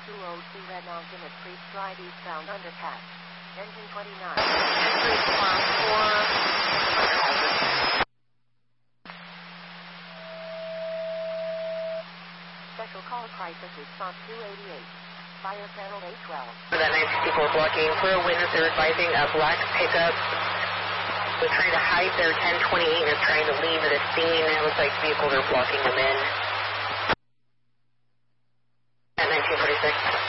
Red Mountain at Priest Drive eastbound underpass. Engine 29. Entry class 4. Special call crisis response 288. Fire panel A12. That 964 blocking for a witness. They're advising a black pickup was trying to hide their 1028 and is trying to leave the scene. It looks like vehicles are blocking them in. At 1946.